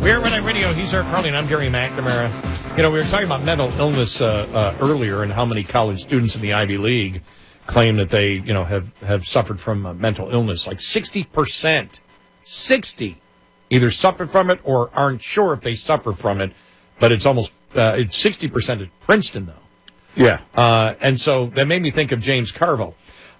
We're Red Eye Radio. He's Eric Carly, and I'm Gary McNamara. You know, we were talking about mental illness earlier and how many college students in the Ivy League claim that they, have suffered from mental illness. Like 60%, 60 either suffered from it or aren't sure if they suffer from it. But it's almost, it's 60% at Princeton, though. Yeah. And so that made me think of James Carville.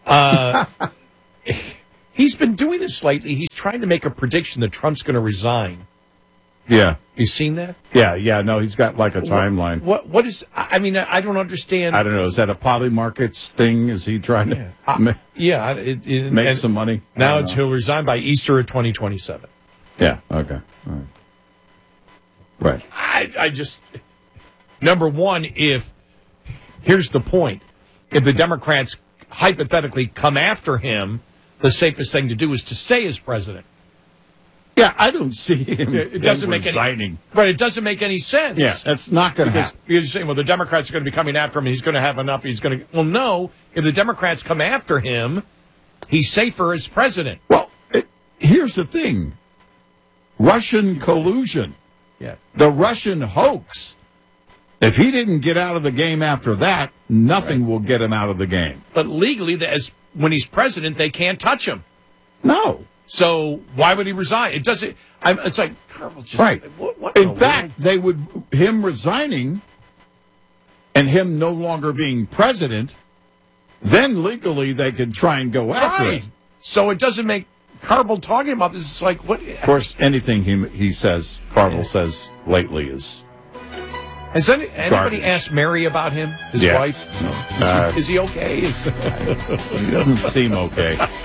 He's been doing this lately. He's trying to make a prediction that Trump's going to resign. Yeah. You seen that? Yeah. No, he's got like a timeline. What is, I mean, I don't understand. I don't know. Is that a Polymarkets thing? Is he trying to make some money? Now he'll resign by Easter of 2027. Yeah. Okay. All right. I just, number one, here's the point. If the Democrats hypothetically come after him, the safest thing to do is to stay as president. Yeah, I don't see him It doesn't make resigning. Right, it doesn't make any sense. Yeah, that's not going to happen. You're saying, well, the Democrats are going to be coming after him, and he's going to have enough, well, no. If the Democrats come after him, he's safer as president. Well, here's the thing. Russian collusion. Yeah. The Russian hoax. If he didn't get out of the game after that, nothing will get him out of the game. But legally, when he's president, they can't touch him. No. So why would he resign? It doesn't. It's like Carville just right. What in fact, him resigning and him no longer being president. Then legally they could try and go after him. So it doesn't make Carville talking about this. It's like what? Of course, anything he says, Carville says lately is. Has anybody asked Mary about him, his wife? No. Is he okay? He doesn't seem okay.